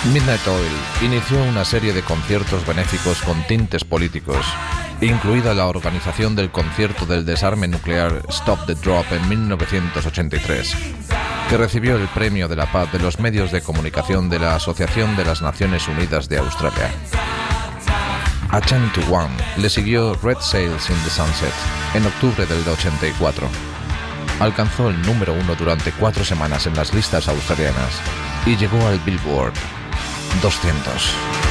Midnight Oil inició una serie de conciertos benéficos con tintes políticos, incluida la organización del concierto del desarme nuclear Stop the Drop en 1983, que recibió el Premio de la Paz de los Medios de Comunicación de la Asociación de las Naciones Unidas de Australia. A 10 to 1 le siguió Red Sails in the Sunset en octubre del 84. Alcanzó el número 1 durante 4 semanas en las listas australianas y llegó al Billboard 200.